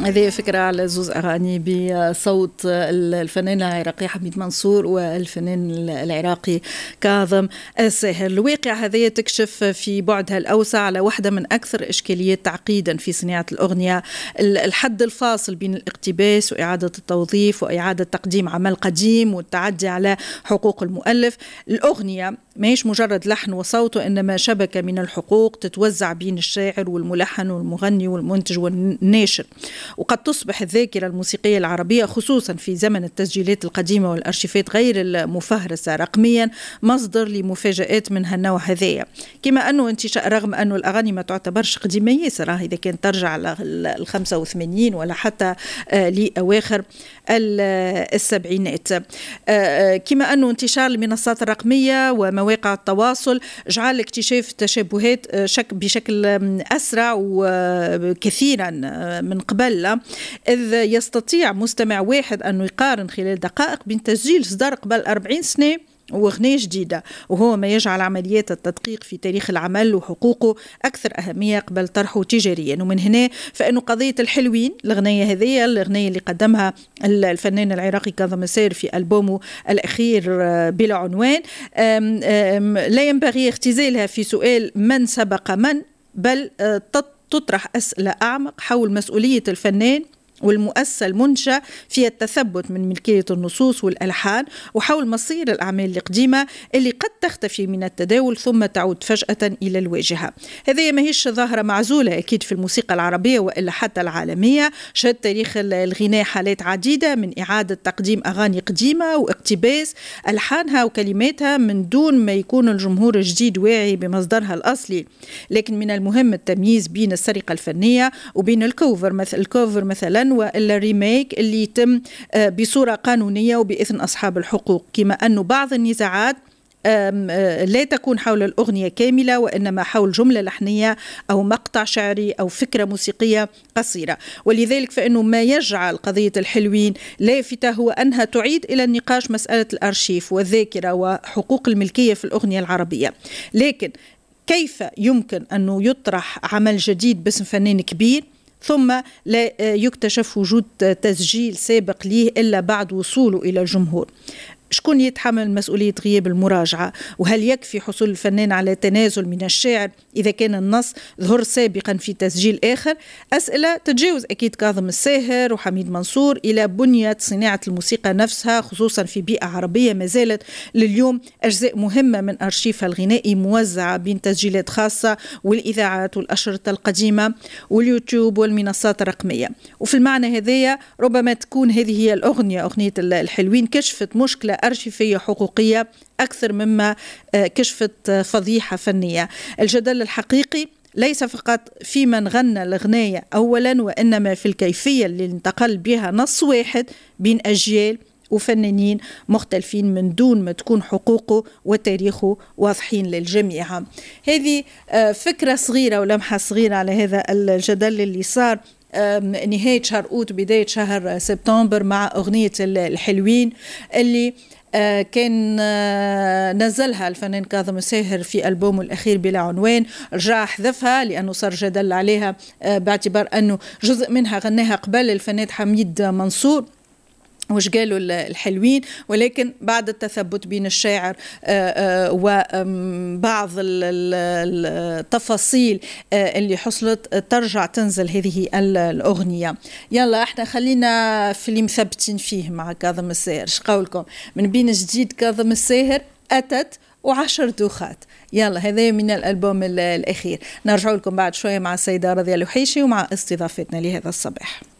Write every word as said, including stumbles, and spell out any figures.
هذه فكرة على زوز أغاني بصوت الفنان العراقي حميد منصور والفنان العراقي كاظم الساهر. الواقع هذه تكشف في بعدها الأوسع على واحدة من أكثر إشكاليات تعقيدا في صناعة الأغنية، الحد الفاصل بين الاقتباس وإعادة التوظيف وإعادة تقديم عمل قديم والتعدي على حقوق المؤلف. الأغنية ماهيش مجرد لحن وصوت، وإنما شبكة من الحقوق تتوزع بين الشاعر والملحن والمغني والمنتج والناشر. وقد تصبح الذاكرة الموسيقية العربية خصوصا في زمن التسجيلات القديمة والأرشيفات غير المفهرسة رقميا مصدر لمفاجآت من هالنوع هذايا، كما أنه انتشاء رغم أنه الأغاني ما تعتبرش قديمة ياسر إذا كانت ترجع للخمسة وثمانين ولا حتى لأواخر السبعينات، كما أنه انتشار المنصات الرقمية ومواقع التواصل جعل اكتشاف التشابهات شك بشكل أسرع وكثيرا من قبل، إذ يستطيع مستمع واحد أنه يقارن خلال دقائق بين تسجيل صدر قبل أربعين سنة وأغنية جديدة، وهو ما يجعل عمليات التدقيق في تاريخ العمل وحقوقه أكثر أهمية قبل طرحه تجاريا. ومن هنا فإنه قضية الحلوين الأغنية هذه الأغنية اللي قدمها الفنان العراقي كاظم الساهر في ألبومه الأخير بلا عنوان لا ينبغي اختزالها في سؤال من سبق من، بل تطرح أسئلة أعمق حول مسؤولية الفنان والمؤسسة المنشأ في التثبت من ملكية النصوص والألحان، وحول مصير الأعمال القديمة اللي قد تختفي من التداول ثم تعود فجأة إلى الواجهة. هذه ما هيش ظاهرة معزولة أكيد في الموسيقى العربية وإلا حتى العالمية، شهد تاريخ الغناء حالات عديدة من إعادة تقديم أغاني قديمة واقتباس ألحانها وكلماتها من دون ما يكون الجمهور الجديد واعي بمصدرها الأصلي. لكن من المهم التمييز بين السرقة الفنية وبين الكوفر، مثل الكوفر مثلا وإلا الريميك اللي يتم بصورة قانونية وبإذن أصحاب الحقوق، كما أنه بعض النزاعات لا تكون حول الأغنية كاملة وإنما حول جملة لحنية أو مقطع شعري أو فكرة موسيقية قصيرة. ولذلك فإنه ما يجعل قضية الحلوين لافتة هو أنها تعيد إلى النقاش مسألة الأرشيف والذاكرة وحقوق الملكية في الأغنية العربية. لكن كيف يمكن أنه يطرح عمل جديد باسم فنان كبير ثم لا يكتشف وجود تسجيل سابق ليه إلا بعد وصوله إلى الجمهور؟ شكون يتحمل مسؤولية غياب المراجعة؟ وهل يكفي حصول الفنان على تنازل من الشاعر إذا كان النص ظهر سابقا في تسجيل آخر؟ أسئلة تتجاوز أكيد كاظم الساهر وحميد منصور إلى بنية صناعة الموسيقى نفسها، خصوصا في بيئة عربية ما زالت لليوم أجزاء مهمة من أرشيفها الغنائي موزعة بين تسجيلات خاصة والإذاعات والأشرطة القديمة واليوتيوب والمنصات الرقمية. وفي المعنى هذايا ربما تكون هذه هي الأغنية، أغنية الحلوين، كشفت مشكلة أرشيفية حقوقية أكثر مما كشفت فضيحة فنية. الجدل الحقيقي ليس فقط في من غنى الأغنية أولا، وإنما في الكيفية اللي انتقل بها نص واحد بين أجيال وفنانين مختلفين من دون ما تكون حقوقه وتاريخه واضحين للجميع. هذه فكرة صغيرة ولمحة صغيرة على هذا الجدل اللي صار نهاية شهر أوت بداية شهر سبتمبر مع أغنية الحلوين اللي كان نزلها الفنان كاظم الساهر في ألبومه الأخير بلا عنوان. رجع حذفها لأنه صار جدل عليها باعتبار أنه جزء منها غناها قبل الفنان حميد منصور وش قالوا الحلوين، ولكن بعد التثبت بين الشاعر وبعض التفاصيل اللي حصلت ترجع تنزل هذه الأغنية. يلا احنا خلينا في اللي مثبتين فيه مع كاظم الساهر. شقولكم من بين جديد كاظم الساهر أتت وعشر دوخات. يلا هذا من الألبوم الأخير. نرجع لكم بعد شوية مع السيدة رضية الوحيشي ومع استضافتنا لهذا الصباح.